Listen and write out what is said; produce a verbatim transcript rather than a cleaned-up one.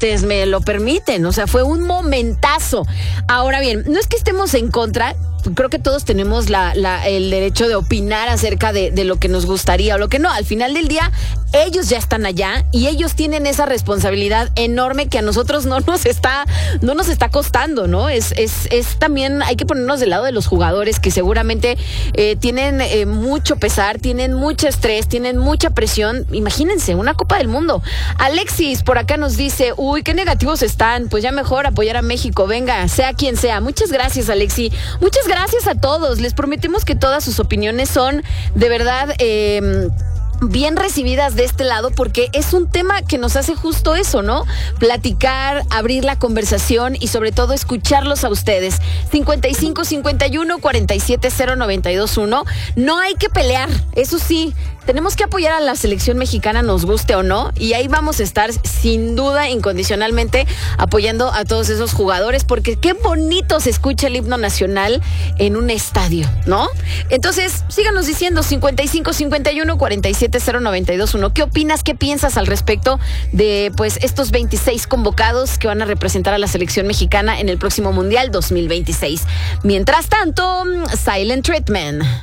ustedes me lo permiten. O sea, fue un momentazo. Ahora bien, no es que estemos en contra. Creo que todos tenemos la, la, el derecho de opinar acerca de, de lo que nos gustaría o lo que no. Al final del día, ellos ya están allá y ellos tienen esa responsabilidad enorme que a nosotros no nos está, no nos está costando, ¿no? Es, es, es también, hay que ponernos del lado de los jugadores que seguramente eh, tienen eh, mucho pesar, tienen mucho estrés, tienen mucha presión. Imagínense, una Copa del Mundo. Alexis por acá nos dice, uy, qué negativos están. Pues ya mejor apoyar a México. Venga, sea quien sea. Muchas gracias, Alexi. Muchas gracias a todos. Les prometemos que todas sus opiniones son de verdad eh, bien recibidas de este lado, porque es un tema que nos hace justo eso, ¿no? Platicar, abrir la conversación y sobre todo escucharlos a ustedes. cincuenta y cinco, cincuenta y uno, cuarenta y siete, cero, noventa y dos, uno. No hay que pelear, eso sí. Tenemos que apoyar a la selección mexicana, nos guste o no, y ahí vamos a estar sin duda incondicionalmente apoyando a todos esos jugadores, porque qué bonito se escucha el himno nacional en un estadio, ¿no? Entonces, síganos diciendo cincuenta y cinco, cincuenta y uno, cuarenta y siete, cero, noventa y dos, uno. ¿Qué opinas, qué piensas al respecto de pues estos veintiséis convocados que van a representar a la selección mexicana en el próximo Mundial dos mil veintiséis? Mientras tanto, Silent Treatment.